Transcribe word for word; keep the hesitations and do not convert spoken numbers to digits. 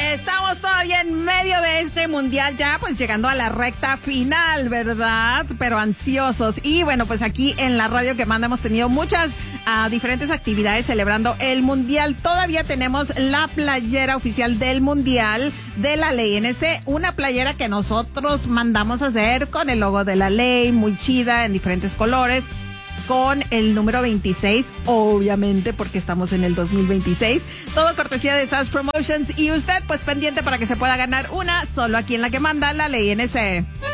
Estamos todavía en medio de este mundial, ya pues llegando a la recta final, ¿verdad? Pero ansiosos. Y bueno, pues aquí en la Radio que manda hemos tenido muchas uh, diferentes actividades celebrando el mundial. Todavía tenemos la playera oficial del mundial de la Ley N C, una playera que nosotros mandamos a hacer con el logo de la ley, muy chida, en diferentes colores, con el número veintiséis, obviamente, porque estamos en el dos mil veintiséis. Todo cortesía de S A S Promotions. Y usted, pues, pendiente para que se pueda ganar una solo aquí en La que manda, la Ley N C.